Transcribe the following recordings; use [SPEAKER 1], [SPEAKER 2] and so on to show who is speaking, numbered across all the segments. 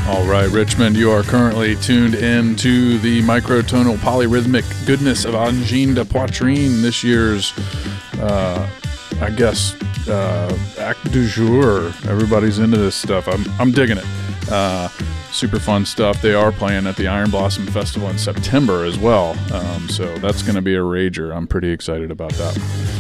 [SPEAKER 1] All right, Richmond, you are currently tuned in to the microtonal polyrhythmic goodness of Angine de Poitrine, this year's, act du jour. Everybody's into this stuff. I'm digging it. Super fun stuff. They are playing at the Iron Blossom Festival in September as well, so that's going to be a rager. I'm pretty excited about that.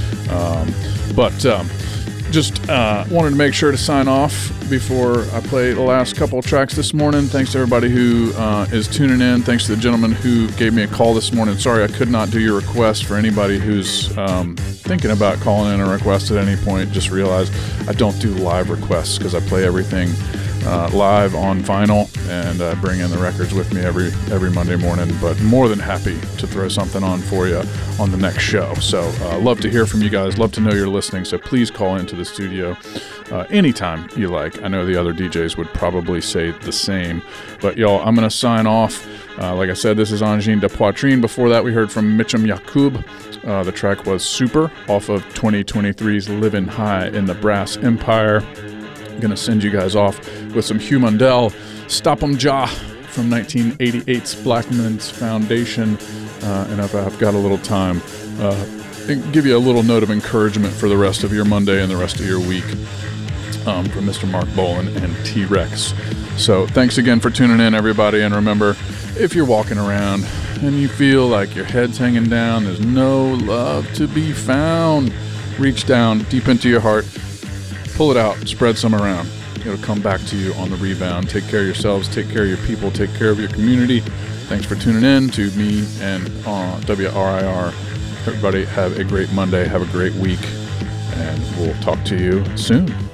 [SPEAKER 1] Just wanted to make sure to sign off before I play the last couple of tracks this morning. Thanks to everybody who is tuning in. Thanks to the gentleman who gave me a call this morning. Sorry I could not do your request. For anybody who's thinking about calling in a request at any point, just realize I don't do live requests because I play everything live on vinyl, and I bring in the records with me every Monday morning, but more than happy to throw something on for you on the next show. So love to hear from you guys, love to know you're listening, so please call into the studio anytime you like. I know the other DJs would probably say the same, but y'all, I'm going to sign off. Like I said, this is Angine de Poitrine. Before that, we heard from Mitchum Yacoub. The track was Super, off of 2023's Livin' High in the Brass Empire. Going to send you guys off with some Hugh Mundell, Stop 'em Ja, from 1988's Blackman's Foundation. And if I've got a little time, give you a little note of encouragement for the rest of your Monday and the rest of your week from Mr. Mark Bolan and T-Rex. So thanks again for tuning in, everybody. And remember, if you're walking around and you feel like your head's hanging down, there's no love to be found, reach down deep into your heart, pull it out, spread some around. It'll come back to you on the rebound. Take care of yourselves, take care of your people, take care of your community. Thanks for tuning in to me and WRIR. Everybody have a great Monday, have a great week, and we'll talk to you soon.